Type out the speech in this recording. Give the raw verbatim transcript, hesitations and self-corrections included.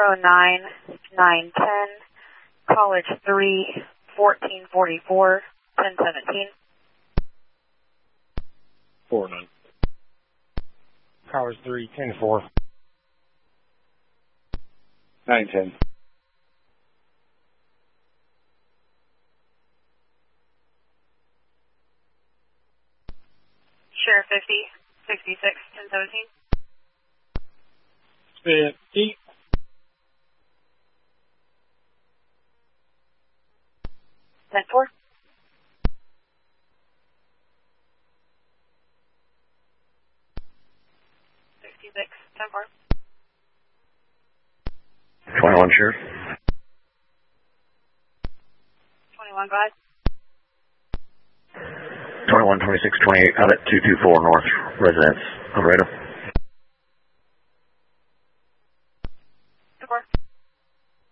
oh nine, nine ten, College three, fourteen forty-four, ten seventeen. four nine. College three, ten four. nine ten. Sheriff fifty, sixty-six, ten seventeen. fifty. ten four. sixty-six, ten four. twenty-one, Sheriff. twenty-one, five. twenty-one, twenty-six, twenty-eight, out at two two four North Residence, Laredo.